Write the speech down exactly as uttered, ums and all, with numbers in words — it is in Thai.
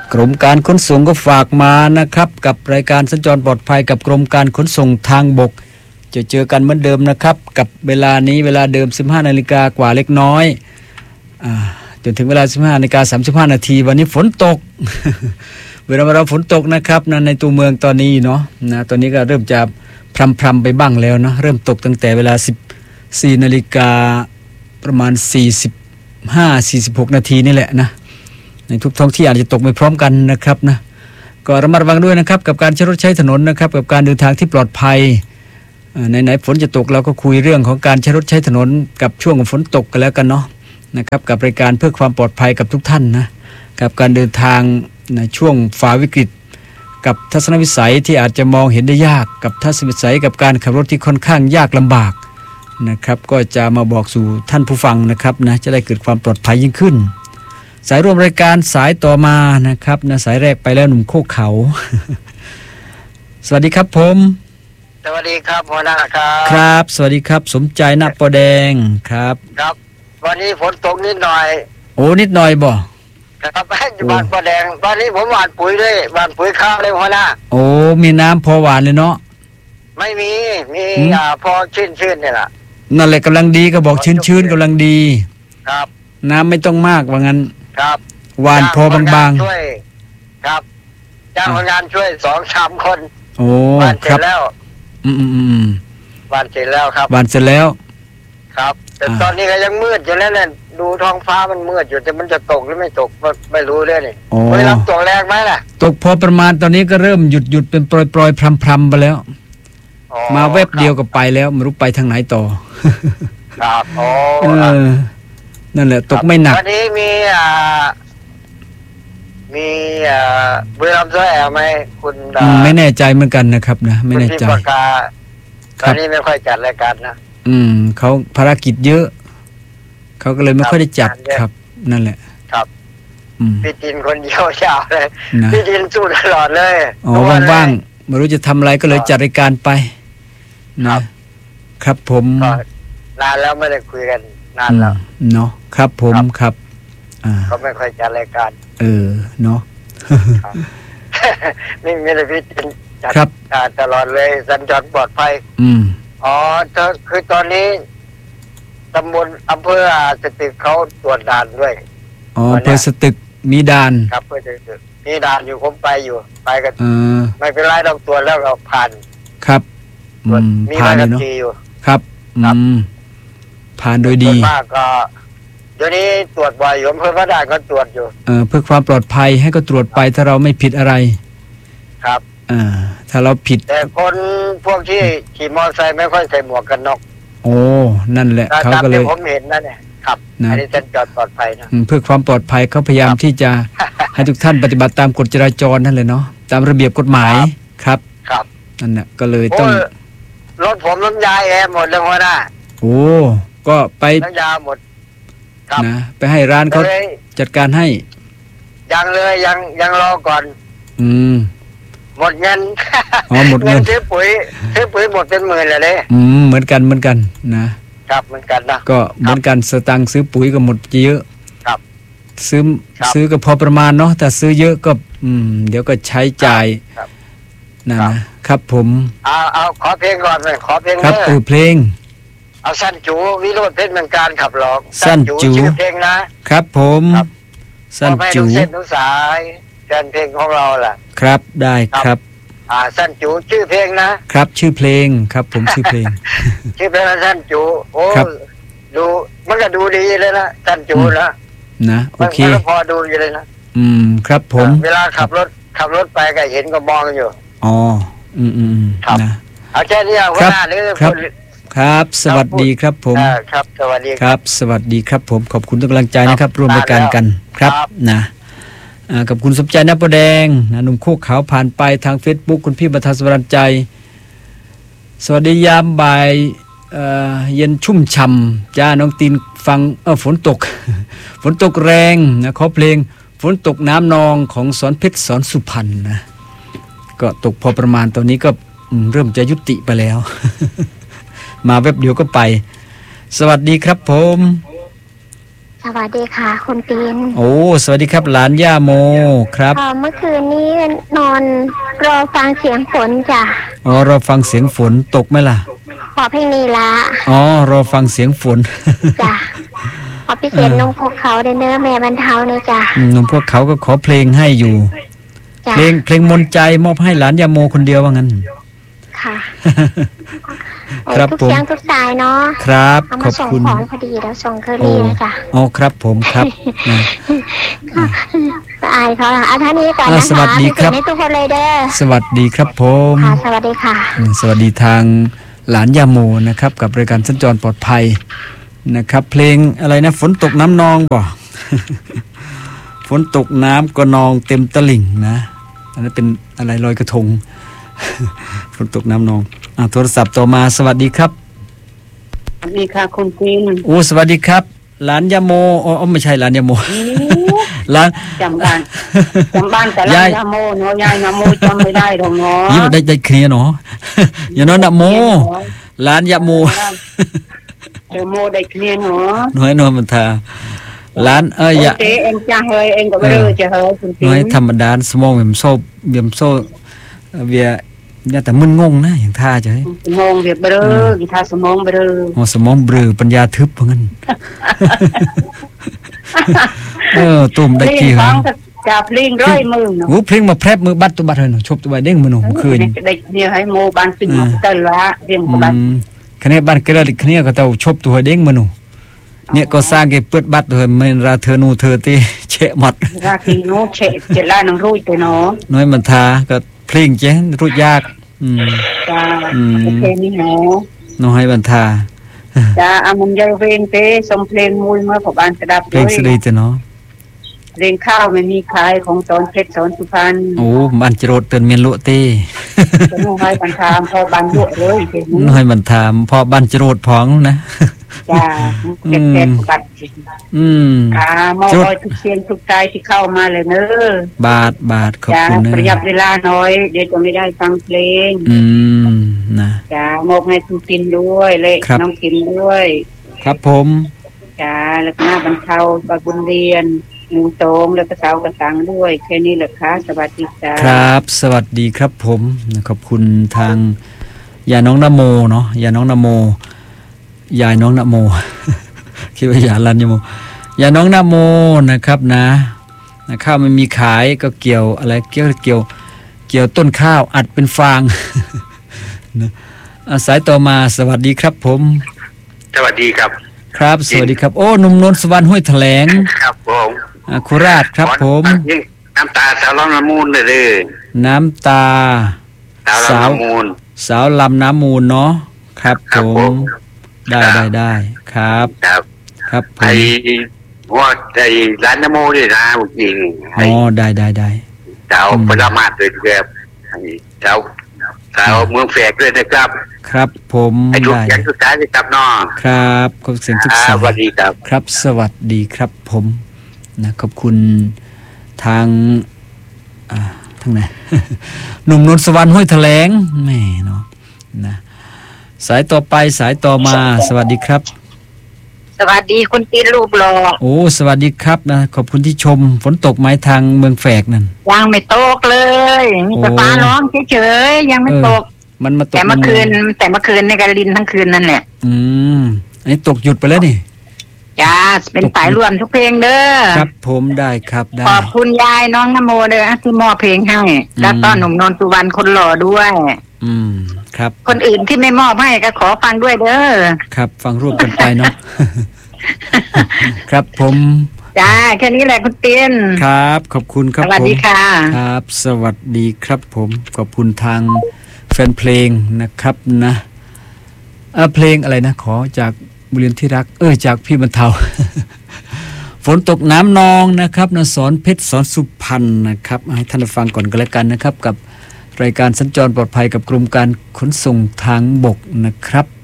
กรมการขนส่งก็ฝากมานะครับกับรายการสัญจรปลอดภัยกับกรมการขนส่งทางบกจะเจอกันเหมือนเดิมนะครับกับเวลานี้เวลาเดิม สิบห้านาฬิกา กว่าเล็กน้อยอ่าจนถึงเวลา สิบห้านาฬิกาสามสิบห้านาทีวันนี้ฝนตก เวลาเราฝนตกนะครับนะในตัวเมืองตอนนี้เนาะนะตอนนี้ก็เริ่มจะพรำๆไปบ้างแล้วเนาะเริ่มตกตั้งแต่เวลา สิบสี่นาฬิกาประมาณสี่สิบห้า สี่สิบหกนาทีนี่แหละนะในทุกท้องที่อาจจะตกไม่พร้อมกันนะครับนะก็ระมัดระวังด้วยนะครับกับการใช้รถใช้ถนนนะครับกับการเดินทางที่ปลอดภัยไหนๆฝนจะตกเราก็คุยเรื่องของการใช้รถใช้ถนนกับช่วงของฝนตกกันแล้วกันเนาะนะครับกับรายการเพื่อความปลอดภัยกับทุกท่านนะกับการเดินทางในช่วงฝ่าวิกฤตกับทัศนวิสัยที่อาจจะมองเห็นได้ยากกับทัศนวิสัยกับการขับรถที่ค่อนข้างยากลำบากนะครับก็จะมาบอกสู่ท่านผู้ฟังนะครับนะจะได้เกิดความปลอดภัยยิ่งขึ้นสายร่วมรายการสายต่อมานะครับนะสายแรกไปแล้วหนุ่มโคกเขา สวัสดีครับผมสวัสดีครับหัวหน้าครับครับสวัสดีครับสมใจณปอแดงครับครับวันนี้ฝนตกนิดหน่อยโอ้นิดหน่อยบ่ครับบ้านปอแดงวันนี้ผมหว่านปุ๋ยด้วยหว่านปุ๋ยข้าวเลยหัวหน้าโอ้มีน้ำพอหวานเลยเนาะไม่มีมีอ่าพอชื้นๆนี่แหละนั่นแหละกำลังดีก็บอกชื้นๆกำลังดีครับน้ำไม่ต้องมากว่างั้นครับหวานพอบางๆช่วยครับจ้างคนงานช่วยสองสามคนโอ้หวานเสร็จแล้วอืมอืมอืมหวานเสร็จแล้วครับหวานเสร็จแล้วครับแต่ตอนนี้ก็ยังมืดอยู่แล้วเนี่ยดูท้องฟ้ามันมืดอยู่แต่มันจะตกหรือไม่ตกไม่รู้เลยนี่ไม่รับตกแรงไหมล่ะตกพอประมาณตอนนี้ก็เริ่มหยุดหยุดเป็นปล่อยปล่อยพรำพรำไปแล้วมาแวบเดียวก็ไปแล้วไม่รู้ไปทางไหนต่อครับโอ้นั่นแหละตกไม่หนักวันนี้มีอ่ามีอ่าบุรีรัมย์ซ้อยแอร์ไหมคุณไม่แน่ใจเหมือนกันนะครับนะไม่แน่ใจตอนนี้ไม่ค่อยจัดรายการนะอืมเขาภารกิจเยอะเขาก็เลยไม่ค่อยได้จัดครับนั่นแหละครับพี่จินคนเดียวยาวเลยพี่จินสู้ตลอดเลยอ๋อว่างๆไม่รู้จะทำอะไรก็เลยจัดรายการไปนะครับผมนานแล้วไม่ได้คุยกันนานแล้วเนาะครับผมครับอ่าเขาไม่ค่อยจัดรายการเออเนาะนี่มีแต่พี่จินจัดตลอดเลยสัญจรปลอดภัยอืมอ๋อคือตอนนี้ตำบลอำเภอสตึกเขาตรวจด่านด้วยอ๋ออำเภอสตึกมีด่านครับอำเภอสตึกมีด่านอยู่ผมไปอยู่ไปกันไม่เป็นไรเราตรวจแล้วเราผ่านครับมีใบขับขี่อยู่ครับอืมผ่านโดยดีมากก็เดี๋ยวนี้ตรวจบ่อยอยู่อำเภอพระด่านก็ตรวจอยู่เออเพื่อความปลอดภัยให้ก็ตรวจไปถ้าเราไม่ผิดอะไรครับอ่าถ้าเราผิดแต่คนพวกที่ขี่มอเตอร์ไซค์ไม่ค่อยใส่หมวกกันน็อกโอ้นั่นแหละเขาก็เลยผมเห็นนะเนี่ยครับอันนี้เส้นจอดปลอดภัยนะเพื่อความปลอดภัยเขาพยายามที่จะให้ทุกท่านปฏิบัติตามกฎจราจรนั่นเลยเนาะตามระเบียบกฎหมายครับครับนั่นแหละก็เลยต้องรถผมน้ำยาแอร์หมดเลยหัวหน้าโอ้ก็ไปน้ำยาหมดนะไปให้ร้านเขาจัดการให้ยังเลยยังยังรอก่อนอืมหมดเงินอ๋อหมดเงินซื้อปุ๋ยซื้อปุ๋ยหมดเป็นหมื่นเลยเลยอืมเหมือนกันเหมือนกันนะครับเหมือนกันนะก็เหมือนกันสตังค์ซื้อปุ๋ยก็หมดเยอะครับซื้อซื้อก็พอประมาณเนาะแต่ซื้อเยอะก็อืมเดี๋ยวก็ใช้จ่ายนั่นนะครับผมเอาเอาขอเพลงก่อนเลยขอเพลงครับเออเพลงเอาสั้นจูวิโรจน์เพชรเมืองการขับร้องสั้นจูชื่อเพลงนะครับผมสั้นจูเส้นทุกสายแฟนเพลงของเราล่ะครับได้ครับอ่าสั้นจูชื่อเพลงนะครับชื่อเพลงครับผมชื่อเพลงชื่อเพลงสั้นจูโอ้ดูมันก็ดูดีเลยนะสั้นจูนะนะโอเคมันพอดูอยู่เลยนะอืมครับผมเวลาขับรถขับรถไปก็เห็นก็มองอยู่อ๋ออืมอืมนะเอาแค่นี้เอาหน้าหรือครับครับสวัสดีครับผมครับสวัสดีครับสวัสดีครับผมขอบคุณทุกกำลังใจนะครับร่วมรายการกันครับนะกับคุณสมใจณปอแดงนะหนุ่มโคกขาวผ่านไปทาง Facebook คุณพี่ประธานสวรรค์ใจสวัสดียามบ่ายเอ่อเย็นชุ่มฉ่ำจ้าน้องตีนฟังเออฝนตกฝนตกแรงนะขอเพลงฝนตกน้ำนองของสอนเพชรสอนสุพรรณนะก็ตกพอประมาณตอนนี้ก็เริ่มจะยุติไปแล้วมาแวบเดียวก็ไปสวัสดีครับผมสวัสดีค่ะคุณตีนโอ้สวัสดีครับหลานย่าโมครับเมื่อคืนนี้นอนรอฟังเสียงฝนจ้ะอ๋อรอฟังเสียงฝนตกไหมล่ะขอเพลงนี้ละอ๋อรอฟังเสียงฝนจ้ะขอพิเศษนมพวกเขาได้เนื้อแม่บรรเทาเนี่ยจ้ะนมพวกเขาก็ขอเพลงให้อยู่เพลงเพลงมนใจมอบให้หลานย่าโมคนเดียวว่างั้นค่ะครับผมทุกเสียงทุกสายเนาะครับขอบคุณของพอดีแล้วส่งเคอรี่นะจ๊ะอ๋อครับผมครับอายเขาอ่ะท่านนี้ก่อนนะคะสวัสดีครับทุกคนเลยเด้อสวัสดีครับผมค่ะสวัสดีค่ะสวัสดีทางหลานย่าโมนะครับกับรายการสัญจรปลอดภัยนะครับเพลงอะไรนะฝนตกน้ำนองบ่ฝนตกน้ำก็นองเต็มตลิ่งนะอันนั้นเป็นอะไรลอยกระทงฝนตกน้ำนองอ่าโทรศัพท์ต่อมาสวัสดีครับสวัสดีค่ะคุณพินโอ้สวัสดีครับหลานยาโมอ๋อไม่ใช่หลานยาโมหลานจำบ้านจำบ้านแต่หลานยาโมเนาะยายยาโมจำไม่ได้หรอกเนาะยิ่งได้ได้เคลียร์เนาะอย่างนั้นนะโมหลานยาโมเดี๋ยวโมได้เคลียร์เนาะน้อยนวลมันทาหลานเอ้ยอย่าเองจะเฮยเองก็ไม่รู้จะเฮยคุณพินน้อยธรรมดาสมองเบี่ยมโซ่เบี่ยมโซ่เวียเนี่ยแต่มึนงงนะอย่างท่าจะให้งงเวียบเบลอกีท่าสมองเบลอโอ้สมองเบลอปัญญาทึบเหมือนกันเออตุ่มได้กี่ครั้งจับเพลงร้อยมือเนาะโอ้เพลงมาแพรบมือบัดตัวบัดเลยเนาะชบตัวใบเด้งมือหนุ่มคืนได้เนี่ยให้โมบันตึงมาตลละเรียงบัดคะแนนบันก็ได้คะแนนก็เต้าชบตัวเด้งมือหนุ่มเนี่ยก็สร้างเก็บเปิดบัดเลยมันราเธอนูเธอตีเฉะหมดราคีนูเฉะเจล่านังรุ่ยตัวเนาะน้อยมันทาก็เพลงเจ๊รุ่ยยากอืมจ้าเพลงนี้เนาะน้องให้บรรทาจ้าอามุนยายเวนเตสมเพลงมวยเมื่อพบานกระดับเพลงสลีจะเนาะเพลงข้าวไม่มีขายของตอนเพชรสอนสุพรรณโอ้บันจรดเตือนเมียนลุเต้น้องให้บรรทามพอบานลุเลยน้องให้บรรทามพอบันจรดพองนะจ้าเก็บเก็บบัตรอืมอ่ามองทุกเสียงทุกใจที่เข้ามาเลยเนอะบาทบาทขอบคุณนะประหยัดเวลาน้อยเดี๋ยวจะไม่ได้ฟังเพลงอืมนะจ้ามอบให้คุณกินด้วยเลยน้องกินด้วยครับผมจ้าแล้วหน้าบรรเทาบำรุงเรียนหนึ่งโตงแล้วก็เสากระสังด้วยแค่นี้แหละค่ะสวัสดีจ้าครับสวัสดีครับผมขอบคุณทางยาน้องนโมเนาะยาน้องนโมยายน้องนโมคิดว่ายาลันยโมยาน้องนโมนะครับนะข้าวไม่มีขายก็เกี่ยวอะไรเกี่ยวเกี่ยวเกี่ยวต้นข้าวอัดเป็นฟางนะสายต่อมาสวัสดีครับผมสวัสดีครับครับสวัสดีครับโอ้หนุ่มนนท์สวรรค์ห้วยแถลงครับผมโคราชครับผมน้ำตาสาวลำน้ำมูลเลยเลยน้ำตาสาวลำน้ำมูลสาวลำน้ำมูลเนาะครับผมได้ได้ได้ครับครับครับไอ้ว่าไอ้ร้านน้ำมูลนี่นะจริงอ๋อได้ได้ได้สาวปรามาสเลยแบบสาวสาวเมืองแฝกด้วยนะครับครับผมไอ้ทุกเสียงทุกสายเลยครับน้องครับขอบเสียงทุกสายสวัสดีครับครับสวัสดีครับผมนะขอบคุณทางอ่าทางไหนหนุ่มนนท์สวรรค์ห้วยแถลงแม่เนาะนะสายต่อไปสายต่อมาสวัสดีครับสวัสดีคุณตีนรูปหล่อโอ้สวัสดีครับนะขอบคุณที่ชมฝนตกไหมทางเมืองแฝกนั่นยังไม่ตกเลยมีแต่ฟ้าร้องเฉยๆยังไม่ตกมันมาตกแต่เมื่อคืนแต่เมื่อคืนในการลินทั้งคืนนั่นแหละอืมอันนี้ตกหยุดไปแล้วนี่จ้าเป็นสายรวมทุกเพลงเด้อครับผมได้ครับได้ขอบคุณยายน้องนโมเด้อที่มอบเพลงให้แล้วก็หนุ่มนนท์สุวรรณคนหล่อด้วยอืมครับคนอื่นที่ไม่มอบให้ก็ขอฟังด้วยเด้อครับฟังร่วมกันไปเนาะครับผมจ้าแค่นี้แหละคุณเตียนครับขอบคุณครับสวัสดีค่ะครับสวัสดีครับผมขอบคุณทางแฟนเพลงนะครับนะอ่ะเพลงอะไรนะขอจากบุรีที่รักเออจากพี่บรรเทาฝนตกน้ำนองนะครับนะสอนเพชรสอนสุพรรณนะครับให้ท่านฟังก่อนกันแล้วกันนะครับกับรายการสัญจรปลอดภัยกับกรมการขนส่งทางบกนะครับ